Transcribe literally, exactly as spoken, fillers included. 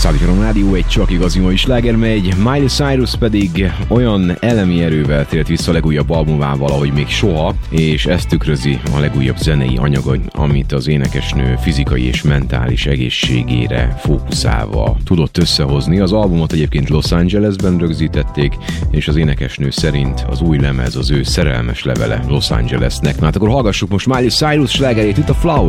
Szállítom rádió, egy csak igazi mai sláger megy, Miley Cyrus pedig olyan elemi erővel tért vissza a legújabb albumával, ahogy még soha, és ezt tükrözi a legújabb zenei anyag, amit az énekesnő fizikai és mentális egészségére fókuszálva tudott összehozni. Az albumot egyébként Los Angelesben rögzítették, és az énekesnő szerint az új lemez az ő szerelmes levele Los Angelesnek. Na hát akkor hallgassuk most Miley Cyrus slágerét, itt a Flower.